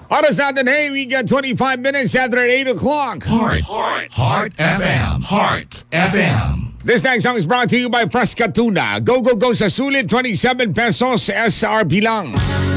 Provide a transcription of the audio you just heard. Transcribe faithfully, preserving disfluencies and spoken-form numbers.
Oras natin, hey, we got twenty-five minutes after eight o'clock. Heart, Heart, Heart F M, Heart F M. This next song is brought to you by Frascatuna. Go, go, go sa sulit, twenty-seven pesos S R P lang.